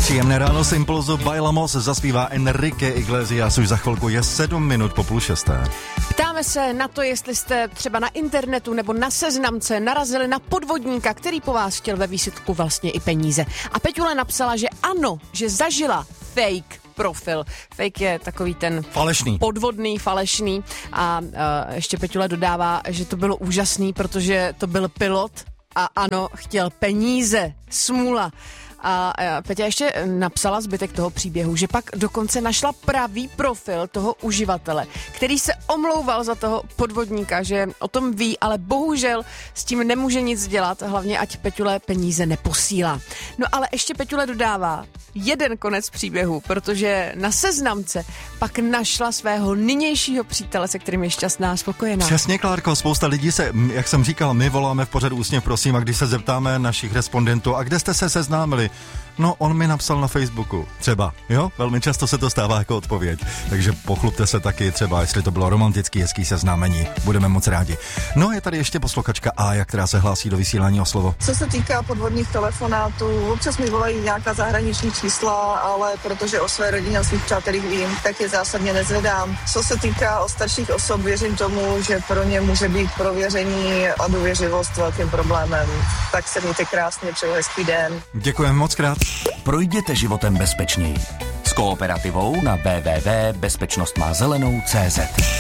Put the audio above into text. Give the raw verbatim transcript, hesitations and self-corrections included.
Příjemné ráno z Impulzu Bailamos zaspívá Enrique Iglesias, už za chvilku je sedm minut po půl šesté. Ptáme se na to, jestli jste třeba na internetu nebo na seznamce narazili na podvodníka, který po vás chtěl ve výsledku vlastně i peníze. A Peťule napsala, že ano, že zažila fake profil. Fake je takový ten falešný. podvodný, falešný. A uh, ještě Peťule dodává, že to bylo úžasný, protože to byl pilot a ano, chtěl peníze. Smůla. A Peťa ještě napsala zbytek toho příběhu, že pak dokonce našla pravý profil toho uživatele, který se omlouval za toho podvodníka, že o tom ví, ale bohužel s tím nemůže nic dělat, hlavně ať Peťule peníze neposílá. No ale ještě Peťule dodává jeden konec příběhu, protože na seznamce pak našla svého nynějšího přítele, se kterým je šťastná a spokojená. Přesně, Klárko, spousta lidí se, jak jsem říkal, my voláme v pořadu Úsměv, prosím, a když se zeptáme našich respondentů, a kde jste se seznámili? No, on mi napsal na Facebooku, třeba, jo? Velmi často se to stává jako odpověď, takže pochlupte se taky třeba, jestli to bylo romantický, hezký seznámení, budeme moc rádi. No, je tady ještě posluchačka Ája, která se hlásí do vysílání o slovo. Co se týká podvodních telefonátů, občas mi volají nějaká zahraniční čísla, ale protože o své rodině a svých přátelích vím, tak je zásadně nezvedám. Co se týká o starších osob, věřím tomu, že pro ně může být prověření a důvěřivost velkým problémem. Tak se mějte krásně, přeju hezký den. Děkujeme moc krát. Projděte životem bezpečněji. S Kooperativou na w w w tečka bezpečnost má zelenou tečka cé zet.